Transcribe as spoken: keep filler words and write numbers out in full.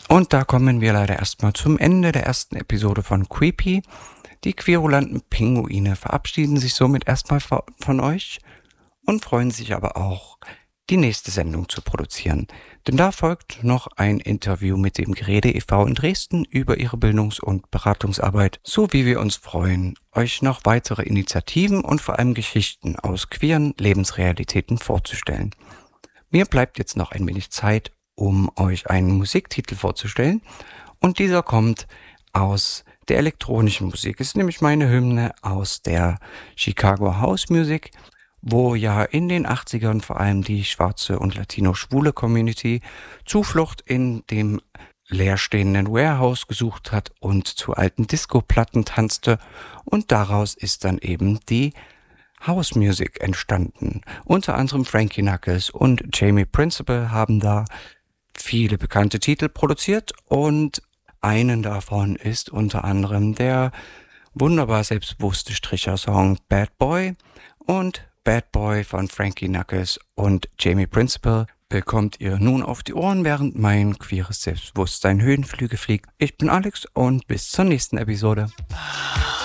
Und da kommen wir leider erstmal zum Ende der ersten Episode von Creepy. Die querulanten Pinguine verabschieden sich somit erstmal von euch und freuen sich aber auch, die nächste Sendung zu produzieren. Denn da folgt noch ein Interview mit dem Gerede e V in Dresden über ihre Bildungs- und Beratungsarbeit, so wie wir uns freuen, euch noch weitere Initiativen und vor allem Geschichten aus queeren Lebensrealitäten vorzustellen. Mir bleibt jetzt noch ein wenig Zeit, um euch einen Musiktitel vorzustellen, und dieser kommt aus der elektronischen Musik. Es ist nämlich meine Hymne aus der Chicago House Music, wo ja in den achtzigern vor allem die schwarze und latino-schwule Community Zuflucht in dem leerstehenden Warehouse gesucht hat und zu alten Disco-Platten tanzte, und daraus ist dann eben die House Music entstanden. Unter anderem Frankie Knuckles und Jamie Principle haben da viele bekannte Titel produziert, und einen davon ist unter anderem der wunderbar selbstbewusste Stricher-Song Bad Boy, und Bad Boy von Frankie Knuckles und Jamie Principle bekommt ihr nun auf die Ohren, während mein queeres Selbstbewusstsein Höhenflüge fliegt. Ich bin Alex und bis zur nächsten Episode.